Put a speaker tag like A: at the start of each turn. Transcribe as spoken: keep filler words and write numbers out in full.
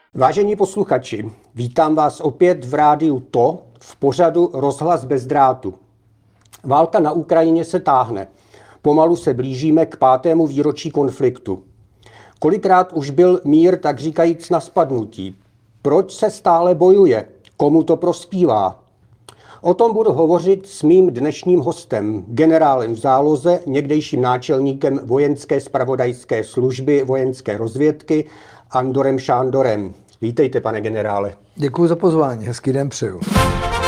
A: Vážení posluchači, vítám vás opět v rádiu To v pořadu Rozhlas bez drátu. Válka na Ukrajině se táhne. Pomalu se blížíme k pátému výročí konfliktu. Kolikrát už byl mír tak říkajíc na spadnutí? Proč se stále bojuje? Komu to prospívá? O tom budu hovořit s mým dnešním hostem, generálem v záloze, někdejším náčelníkem vojenské zpravodajské služby vojenské rozvědky Andorem Šándorem. Vítejte, pane generále.
B: Děkuji za pozvání, hezký den přeju.